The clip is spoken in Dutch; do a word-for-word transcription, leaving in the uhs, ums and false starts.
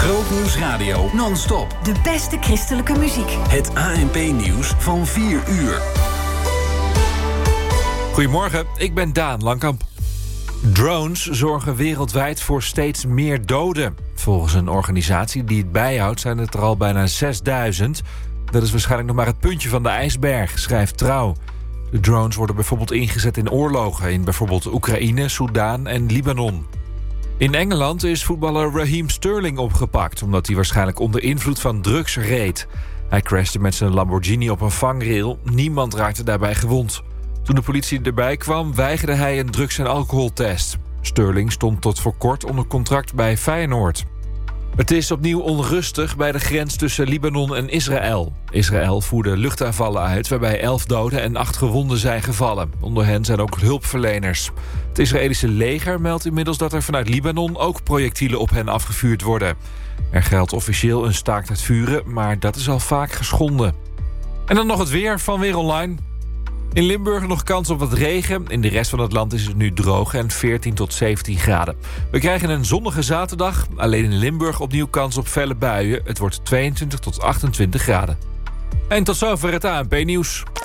Grootnieuws Radio non-stop. De beste christelijke muziek. Het A N P-nieuws van vier uur. Goedemorgen, ik ben Daan Langkamp. Drones zorgen wereldwijd voor steeds meer doden. Volgens een organisatie die het bijhoudt zijn het er al bijna zesduizend. Dat is waarschijnlijk nog maar het puntje van de ijsberg, schrijft Trouw. De drones worden bijvoorbeeld ingezet in oorlogen... in bijvoorbeeld Oekraïne, Soedan en Libanon. In Engeland is voetballer Raheem Sterling opgepakt... omdat hij waarschijnlijk onder invloed van drugs reed. Hij crashte met zijn Lamborghini op een vangrail. Niemand raakte daarbij gewond. Toen de politie erbij kwam, weigerde hij een drugs- en alcoholtest. Sterling stond tot voor kort onder contract bij Feyenoord. Het is opnieuw onrustig bij de grens tussen Libanon en Israël. Israël voerde luchtaanvallen uit waarbij elf doden en acht gewonden zijn gevallen. Onder hen zijn ook hulpverleners. Het Israëlische leger meldt inmiddels dat er vanuit Libanon ook projectielen op hen afgevuurd worden. Er geldt officieel een staakt het vuren, maar dat is al vaak geschonden. En dan nog het weer van Weer Online. In Limburg nog kans op wat regen. In de rest van het land is het nu droog en veertien tot zeventien graden. We krijgen een zonnige zaterdag. Alleen in Limburg opnieuw kans op felle buien. Het wordt tweeëntwintig tot achtentwintig graden. En tot zover het A N P-nieuws.